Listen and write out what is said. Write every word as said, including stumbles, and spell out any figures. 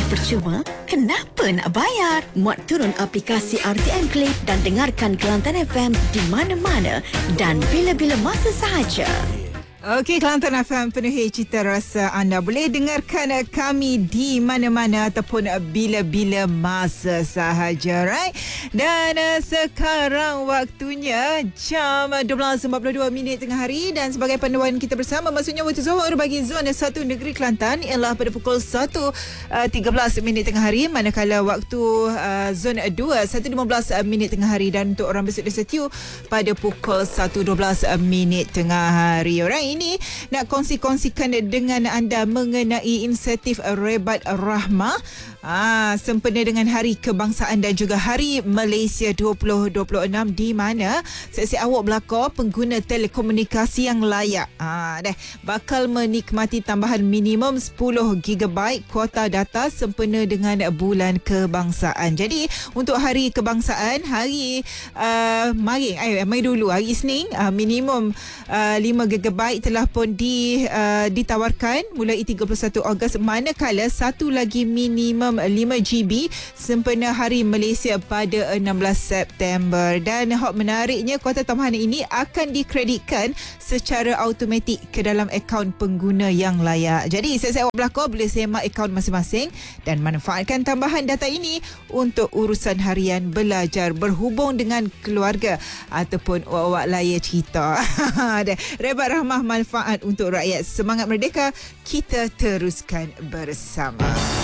percuma, kenapa nak bayar? Muat turun aplikasi R T M Click dan dengarkan Kelantan F M di mana-mana dan bila-bila masa sahaja. Okey, Kelantan F M penuhi cita rasa anda. Boleh dengarkan kami di mana-mana ataupun bila-bila masa sahaja, right? Dan uh, sekarang waktunya jam dua belas empat puluh dua minit tengah hari, dan sebagai panduan kita bersama, maksudnya waktu Zohor bagi zon satu negeri Kelantan ialah pada pukul satu tiga belas minit tengah hari, manakala waktu uh, zon dua satu lima belas minit tengah hari, dan untuk orang bersedia setiu pada pukul satu dua belas minit tengah hari. Alright, ini nak kongsi-kongsikan dengan anda mengenai insentif rebat rahmah Ah, sempena dengan Hari Kebangsaan dan juga Hari Malaysia dua ribu dua puluh enam, di mana seksi awak belakang pengguna telekomunikasi yang layak ah, dah bakal menikmati tambahan minimum sepuluh gigabyte kuota data sempena dengan Bulan Kebangsaan. Jadi untuk Hari Kebangsaan, hari uh, mari eh, mari dulu hari Isnin, uh, minimum uh, lima gigabyte telah pun di, uh, ditawarkan mulai tiga puluh satu Ogos, manakala satu lagi minimum lima gigabyte sempena Hari Malaysia pada enam belas September. Dan hot menariknya, kuota tambahan ini akan dikreditkan secara automatik ke dalam akaun pengguna yang layak. Jadi saya awak belakang boleh semak akaun masing-masing dan manfaatkan tambahan data ini untuk urusan harian, belajar, berhubung dengan keluarga ataupun awak layak cerita. Rebat rahmah, manfaat untuk rakyat. Semangat merdeka, kita teruskan bersama.